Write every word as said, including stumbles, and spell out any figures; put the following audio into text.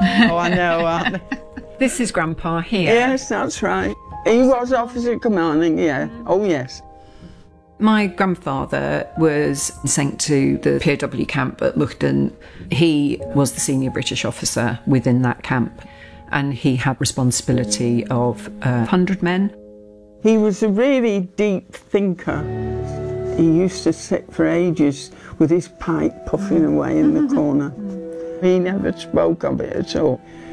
Oh, I know, aren't they? This is Grandpa here. Yes, that's right. He was officer commanding, yeah. Oh, yes. My grandfather was sent to the P O W camp at Mukden. He was the senior British officer within that camp, and he had responsibility of uh, one hundred men. He was a really deep thinker. He used to sit for ages with his pipe puffing away in the corner. He never spoke of it at all.